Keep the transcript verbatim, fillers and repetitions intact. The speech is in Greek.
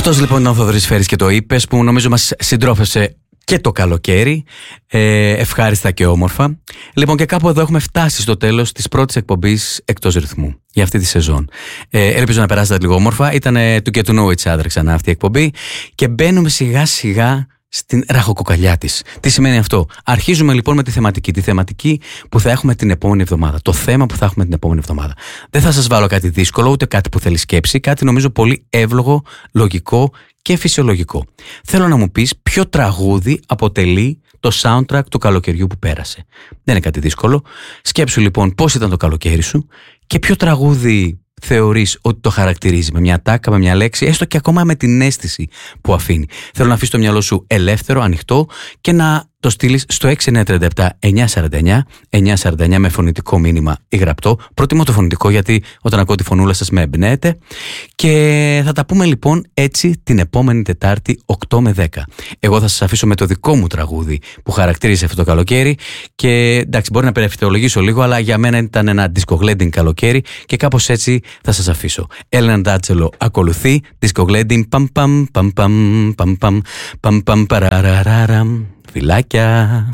Αυτός λοιπόν ήταν ο Θοδωρής Φέρης και το είπες, που νομίζω μας συντρόφευσε και το καλοκαίρι, ε, ευχάριστα και όμορφα. Λοιπόν, και κάπου εδώ έχουμε φτάσει στο τέλος της πρώτης εκπομπής Εκτός Ρυθμού για αυτή τη σεζόν. Ε, ελπίζω να περάσετε λίγο όμορφα. Ήταν του Get to Know Each Other ξανά αυτή η εκπομπή και μπαίνουμε σιγά σιγά στην ραχοκοκαλιά της. Τι σημαίνει αυτό? Αρχίζουμε λοιπόν με τη θεματική. Τη θεματική που θα έχουμε την επόμενη εβδομάδα. Το θέμα που θα έχουμε την επόμενη εβδομάδα. Δεν θα σας βάλω κάτι δύσκολο, ούτε κάτι που θέλει σκέψη. Κάτι νομίζω πολύ εύλογο, λογικό και φυσιολογικό. Θέλω να μου πεις ποιο τραγούδι αποτελεί το soundtrack του καλοκαιριού που πέρασε. Δεν είναι κάτι δύσκολο. Σκέψου λοιπόν πώς ήταν το καλοκαίρι σου και ποιο τραγούδι θεωρείς ότι το χαρακτηρίζει με μια τάκα, με μια λέξη, έστω και ακόμα με την αίσθηση που αφήνει. Θέλω να αφήσεις το μυαλό σου ελεύθερο, ανοιχτό και να το στείλεις στο έξι εννιά τρία επτά εννιά τέσσερα εννιά εννιά τέσσερα εννιά με φωνητικό μήνυμα ή γραπτό. Προτιμώ το φωνητικό, γιατί όταν ακούω τη φωνούλα σας με εμπνέεται. Και θα τα πούμε λοιπόν έτσι την επόμενη Τετάρτη οκτώ με δέκα. Εγώ θα σας αφήσω με το δικό μου τραγούδι που χαρακτήριζε αυτό το καλοκαίρι. Και εντάξει, μπορεί να περιευθεολογήσω λίγο, αλλά για μένα ήταν ένα disco-glending καλοκαίρι και κάπως έτσι θα σας αφήσω. Έλενα Ντάτσελο ακολουθεί, disco-glending, παμ παμ παμ παμ παμ παμ παμ παμ παραραραραμ. Φιλάκια.